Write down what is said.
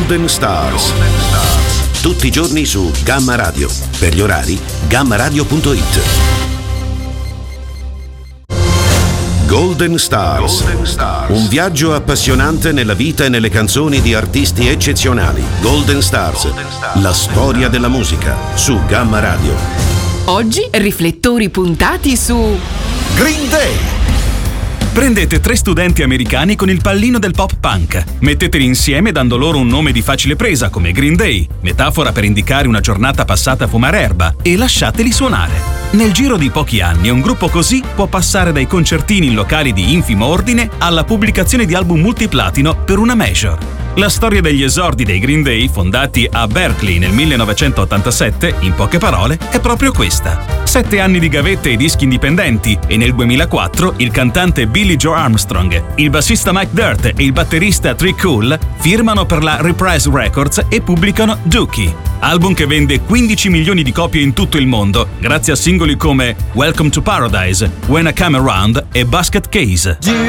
Golden Stars. Tutti i giorni su Gamma Radio. Per gli orari, gammaradio.it. Golden Stars. Un viaggio appassionante nella vita e nelle canzoni di artisti eccezionali. Golden Stars. La storia della musica su Gamma Radio. Oggi riflettori puntati su Green Day. Prendete 3 studenti americani con il pallino del pop punk, metteteli insieme dando loro un nome di facile presa come Green Day, metafora per indicare una giornata passata a fumare erba, e lasciateli suonare. Nel giro di pochi anni un gruppo così può passare dai concertini in locali di infimo ordine alla pubblicazione di album multiplatino per una major. La storia degli esordi dei Green Day, fondati a Berkeley nel 1987, in poche parole, è proprio questa. 7 anni di gavette e dischi indipendenti, e nel 2004 il cantante Billy Joe Armstrong, il bassista Mike Dirt e il batterista Tree Cool firmano per la Reprise Records e pubblicano Dookie, album che vende 15 milioni di copie in tutto il mondo, grazie a singoli come Welcome to Paradise, When I Come Around e Basket Case.